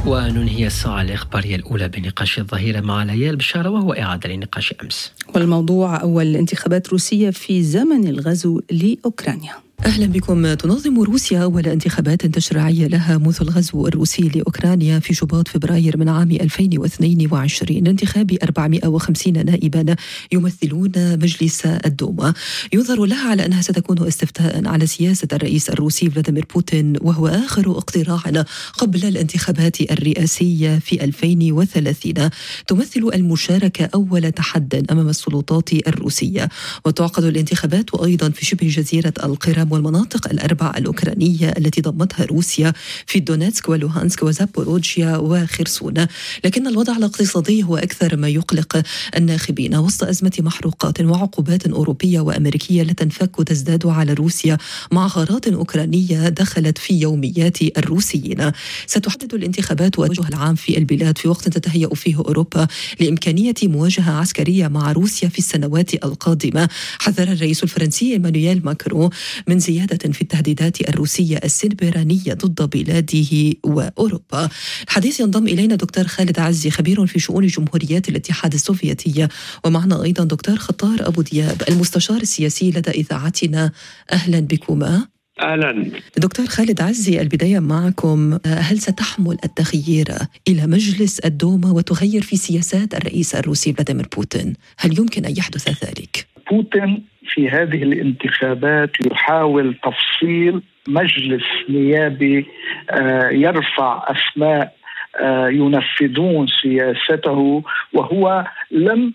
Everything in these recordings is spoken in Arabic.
وننهي الساعة الإخبارية الأولى بنقاش الظهيرة مع ليال بشارة، وهو إعادة لنقاش أمس. والموضوع أول انتخابات روسية في زمن الغزو لأوكرانيا. أهلا بكم. تنظم روسيا أول انتخابات تشريعية لها منذ الغزو الروسي لأوكرانيا في شباط فبراير من عام 2022 لانتخاب 450 نائبا يمثلون مجلس الدوما. ينظر لها على أنها ستكون استفتاء على سياسة الرئيس الروسي فلاديمير بوتين، وهو آخر اقتراح قبل الانتخابات الرئاسية في 2030. تمثل المشاركة أول تحد أمام السلطات الروسية، وتعقد الانتخابات أيضا في شبه جزيرة القرم والمناطق الأربع الأوكرانية التي ضمتها روسيا في دونيتسك ولوهانسك وزابوروجيا وخرسون. لكن الوضع الاقتصادي هو أكثر ما يقلق الناخبين وسط أزمة محروقات وعقوبات أوروبية وأمريكية لا تنفك وتزداد على روسيا مع غارات أوكرانية دخلت في يوميات الروسيين. ستحدد الانتخابات الوجه العام في البلاد في وقت تتهيأ فيه أوروبا لإمكانية مواجهة عسكرية مع روسيا في السنوات القادمة. حذر الرئيس الفرنسي إيمانويل ماكرون من زيادة في التهديدات الروسية السيبرانية ضد بلاده وأوروبا. الحديث ينضم إلينا دكتور خالد عزي، خبير في شؤون جمهوريات الاتحاد السوفيتي، ومعنا أيضا دكتور خطار أبو دياب المستشار السياسي لدى إذاعتنا. أهلا بكما. أهلا دكتور خالد عزي، البداية معكم. هل ستحمل التغيير إلى مجلس الدوما وتغير في سياسات الرئيس الروسي فلاديمير بوتين؟ هل يمكن أن يحدث ذلك؟ بوتين في هذه الانتخابات يحاول تفصيل مجلس نيابي يرفع أسماء ينفذون سياسته، وهو لم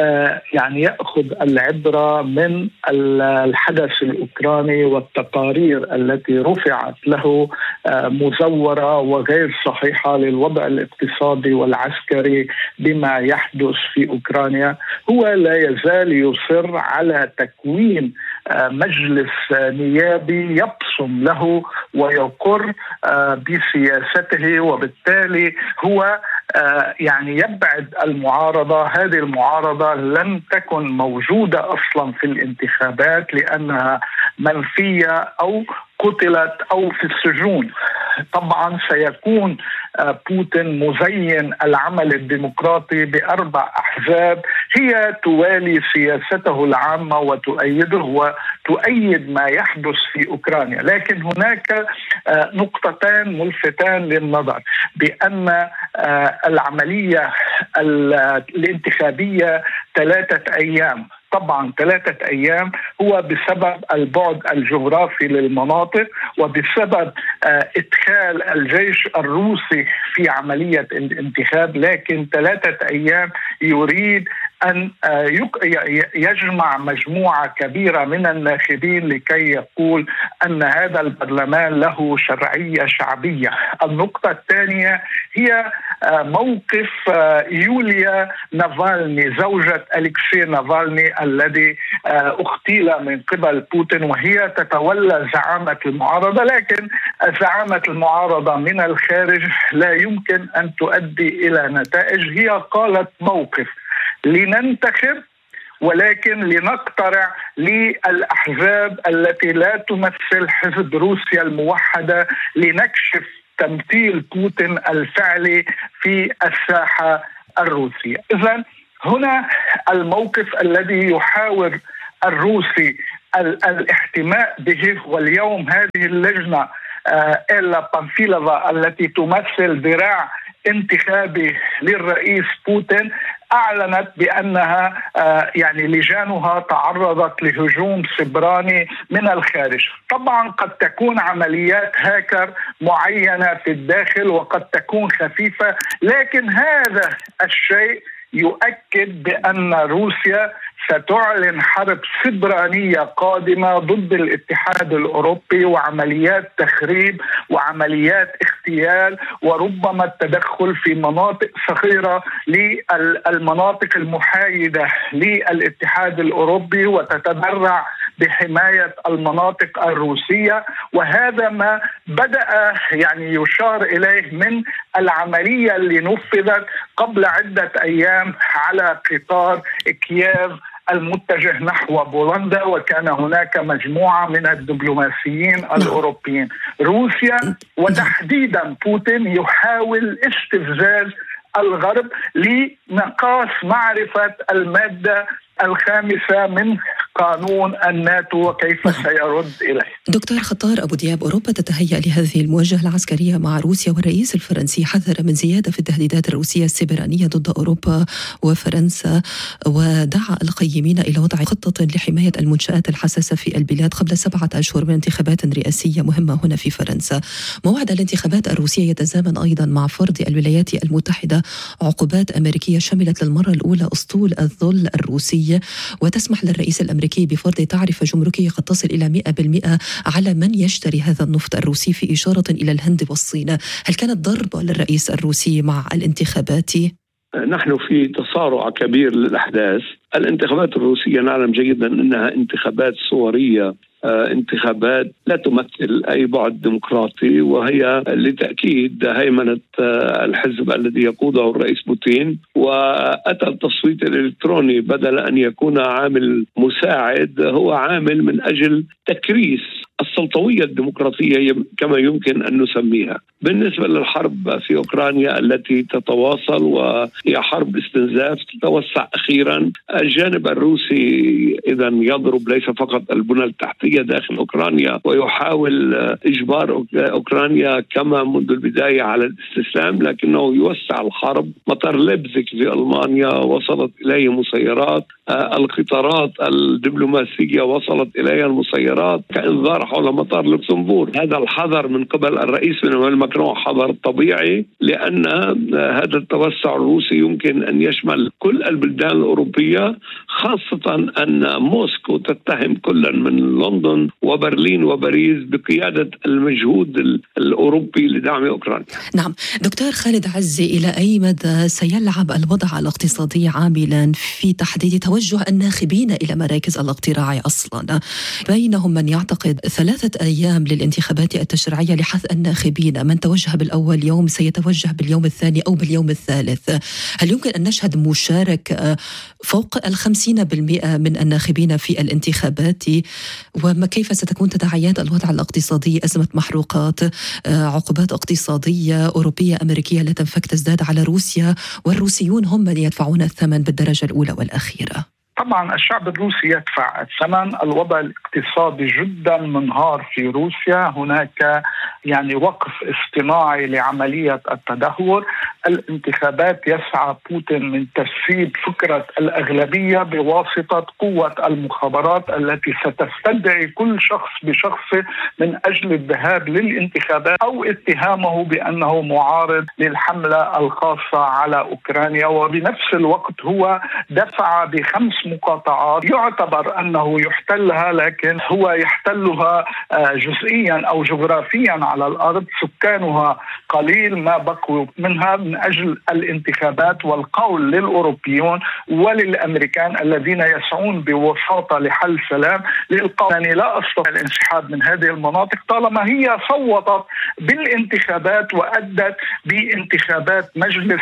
يأخذ العبرة من الحدث الأوكراني والتقارير التي رفعت له مزورة وغير صحيحة للوضع الاقتصادي والعسكري بما يحدث في أوكرانيا. هو لا يزال يصر على تكوين مجلس نيابي يبصم له ويقر بسياسته، وبالتالي هو يبعد المعارضة. هذه المعارضة لم تكن موجودة أصلا في الانتخابات لأنها منفية أو قتلت أو في السجون. طبعا سيكون بوتين مزين العمل الديمقراطي بأربع أحزاب هي توالي سياسته العامة وتؤيده وتؤيد ما يحدث في أوكرانيا. لكن هناك نقطتان ملفتان للنظر، بأن العملية الانتخابية 3 أيام. طبعا 3 أيام هو بسبب البعد الجغرافي للمناطق وبسبب إدخال الجيش الروسي في عملية الانتخاب، لكن 3 أيام يريد أن يجمع مجموعة كبيرة من الناخبين لكي يقول أن هذا البرلمان له شرعية شعبية. النقطة الثانية هي موقف يوليا نافالني، زوجة أليكسي نافالني الذي اغتيل من قبل بوتين، وهي تتولى زعامة المعارضة. لكن زعامة المعارضة من الخارج لا يمكن أن تؤدي إلى نتائج. هي قالت موقف لننتخب ولكن لنقترع للأحزاب التي لا تمثل حزب روسيا الموحدة لنكشف تمثيل بوتين الفعلي في الساحة الروسية. إذن هنا الموقف الذي يحاول الروسي الاحتماء به. واليوم هذه اللجنة إلا بانفيلوفا التي تمثل ذراع انتخابي للرئيس بوتين أعلنت بأنها لجانها تعرضت لهجوم سبراني من الخارج. طبعا قد تكون عمليات هاكر معينة في الداخل وقد تكون خفيفة، لكن هذا الشيء يؤكد بأن روسيا ستعلن حرب سبرانية قادمة ضد الاتحاد الأوروبي وعمليات تخريب وعمليات اغتيال وربما التدخل في مناطق صغيرة للمناطق المحايدة للاتحاد الأوروبي وتتبرع بحماية المناطق الروسية. وهذا ما بدأ يشار إليه من العملية اللي نفذت قبل عدة أيام على قطار كييف المتجه نحو بولندا، وكان هناك مجموعة من الدبلوماسيين الأوروبيين. روسيا وتحديدا بوتين يحاول استفزاز الغرب لنقاص معرفة المادة الخامسة من قانون الناتو وكيف سيرد إليه. دكتور خطار أبو دياب، أوروبا تتهيأ لهذه المواجهة العسكرية مع روسيا، والرئيس الفرنسي حذر من زيادة في التهديدات الروسية السيبرانية ضد أوروبا وفرنسا، ودعا القيمين إلى وضع خطة لحماية المنشآت الحساسة في البلاد قبل 7 أشهر من انتخابات رئاسية مهمة هنا في فرنسا. موعد الانتخابات الروسية يتزامن أيضا مع فرض الولايات المتحدة عقوبات أمريكية شملت للمرة الأولى أسطول الظل الروسي، وتسمح للرئيس الأمريكي بفرض تعرفة جمركية قد تصل إلى 100% على من يشتري هذا النفط الروسي، في إشارة إلى الهند والصين. هل كانت ضربة للرئيس الروسي مع الانتخابات؟ نحن في تصارع كبير للأحداث. الانتخابات الروسية نعلم جيدا أنها انتخابات صورية، انتخابات لا تمثل أي بعد ديمقراطي، وهي لتأكيد هيمنة الحزب الذي يقوده الرئيس بوتين. وأتى التصويت الإلكتروني بدل أن يكون عامل مساعد هو عامل من أجل تكريس السلطوية الديمقراطية كما يمكن أن نسميها. بالنسبة للحرب في أوكرانيا التي تتواصل وهي حرب استنزاف تتوسع أخيرا، الجانب الروسي إذا يضرب ليس فقط البنى التحتية داخل أوكرانيا ويحاول إجبار أوكرانيا كما منذ البداية على الاستسلام، لكنه يوسع الحرب. مطار ليبزيك في ألمانيا وصلت إليه مسيرات، القطارات الدبلوماسية وصلت إليها المسيرات كإنذار حول مطار لوكسمبورغ. هذا الحذر من قبل الرئيس ماكرون حذر طبيعي، لأن هذا التوسع الروسي يمكن أن يشمل كل البلدان الأوروبية، خاصة أن موسكو تتهم كلا من لندن وبرلين وباريس بقيادة المجهود الأوروبي لدعم أوكرانيا. نعم دكتور خالد عزي، إلى أي مدى سيلعب الوضع الاقتصادي عاملا في تحديد توجه الناخبين إلى مراكز الاقتراع أصلا؟ بينهم من يعتقد 3 أيام للانتخابات التشريعية لحث الناخبين، من توجه بالأول يوم سيتوجه باليوم الثاني أو باليوم الثالث. هل يمكن أن نشهد مشاركة فوق 50% من الناخبين في الانتخابات؟ وما كيف ستكون تداعيات الوضع الاقتصادي، أزمة محروقات، عقوبات اقتصادية أوروبية أمريكية لا تنفك تزداد على روسيا، والروسيون هم من يدفعون الثمن بالدرجة الأولى والأخيرة؟ طبعا الشعب الروسي يدفع الثمن. الوضع الاقتصادي جدا منهار في روسيا، هناك وقف اصطناعي لعملية التدهور. الانتخابات يسعى بوتين من تسييد فكرة الأغلبية بواسطة قوة المخابرات التي ستستدعي كل شخص بشخصه من أجل الذهاب للانتخابات أو اتهامه بأنه معارض للحملة الخاصة على أوكرانيا. وبنفس الوقت هو دفع ب5 مقاطعات يعتبر أنه يحتلها، لكن هو يحتلها جزئيا أو جغرافيا على الأرض. سكانها قليل ما بقوا منها من أجل الانتخابات، والقول للأوروبيون وللأمريكان الذين يسعون بوساطة لحل سلام للقول أنني لا أستطيع الانسحاب من هذه المناطق طالما هي صوتت بالانتخابات وأدت بانتخابات مجلس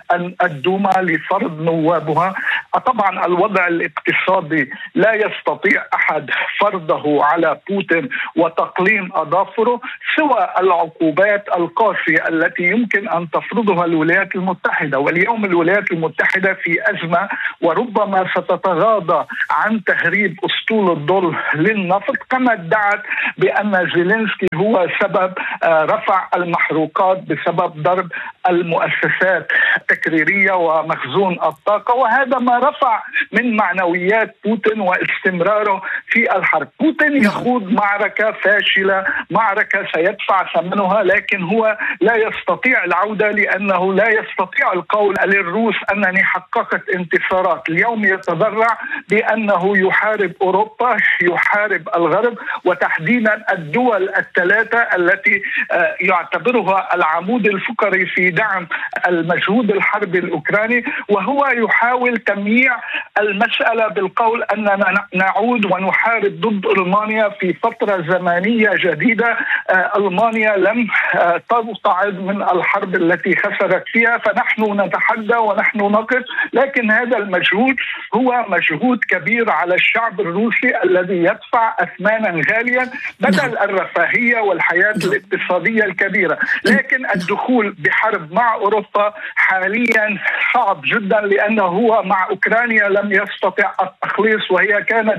الدوما لفرض نوابها. طبعا الوضع الاقتصادي لا يستطيع أحد فرضه على بوتين وتقليم أظافره سوى العقوبات القاسية التي يمكن أن تفرضها الولايات المتحدة. واليوم الولايات المتحدة في أزمة وربما ستتغاضى عن تهريب أسطول الظل للنفط، كما ادعت بأن زيلينسكي هو سبب رفع المحروقات بسبب ضرب المؤسسات التكريرية ومخزون الطاقة، وهذا ما رفع من معنويات بوتين واستمراره في الحرب. بوتين يخوض معركة فاشلة، معركة سيدفع ثمنها، لكن هو لا يستطيع العودة لأنه لا يستطيع القول للروس أنني حققت انتصارات. اليوم يتذرع بأنه يحارب أوروبا، يحارب الغرب، وتحديدا الدول ال3 التي يعتبرها العمود الفقري في دعم المجهود خوض الحرب الأوكراني، وهو يحاول تمييع المسألة بالقول أننا نعود ونحارب ضد ألمانيا في فترة زمنية جديدة. ألمانيا لم تبتعد من الحرب التي خسرت فيها، فنحن نتحدى ونحن نقف. لكن هذا المجهود هو مجهود كبير على الشعب الروسي الذي يدفع أثمانا غاليا بدل الرفاهية والحياة الاقتصادية الكبيرة. لكن الدخول بحرب مع أوروبا حاليا صعب جدا، لأنه هو مع أوكرانيا لم يستطع التخليص، وهي كانت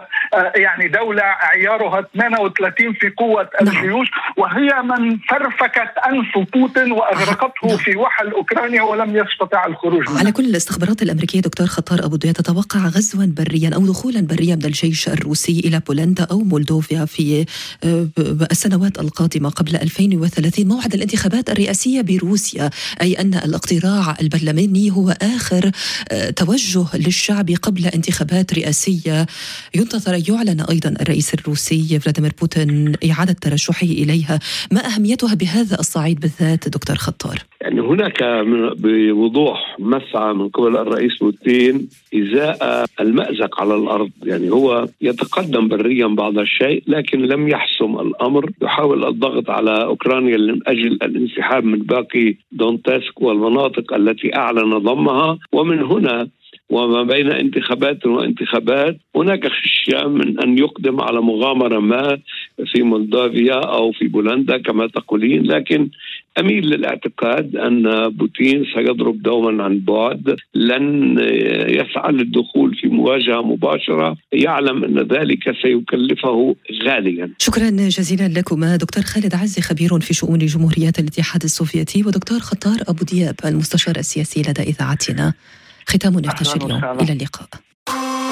دولة عيارها 38 في قوة الجيوش، وهي من فرفكت أنف بوتين وأغرقته في وحل أوكرانيا ولم يستطع الخروج منه. على كل الاستخبارات الأمريكية دكتور خطار أبو ضياء تتوقع غزوا بريا أو دخولا بريا من الجيش الروسي إلى بولندا أو مولدوفيا في السنوات القادمة قبل 2030 موعد الانتخابات الرئاسية بروسيا، أي أن الاقتراع البرلماني هو آخر توجه للشعب قبل انتخابات رئاسية ينتظر يعلن أيضا الرئيس الروسي فلاديمير بوتين إعادة ترشحه إليها. ما أهميتها بهذا الصعيد بالذات دكتور خطار؟ يعني هناك بوضوح مسعى من قبل الرئيس بوتين إزاء المأزق على الأرض، يعني هو يتقدم بريا بعض الشيء لكن لم يحسم الأمر، يحاول الضغط على أوكرانيا من أجل الانسحاب من باقي دونتسك والمناطق التي أعلن ضمها. ومن هنا وما بين انتخابات وانتخابات هناك خشية من أن يقدم على مغامرة ما في مولدوفيا أو في بولندا كما تقولين، لكن أميل للاعتقاد أن بوتين سيضرب دوما عن بعد، لن يسعى للدخول في مواجهة مباشرة، يعلم أن ذلك سيكلفه غاليا. شكرا جزيلا لكما دكتور خالد عزي خبير في شؤون جمهوريات الاتحاد السوفيتي، ودكتور خطار أبو ضياء المستشار السياسي لدى إذاعتنا. ختام نقاش اليوم، إلى اللقاء.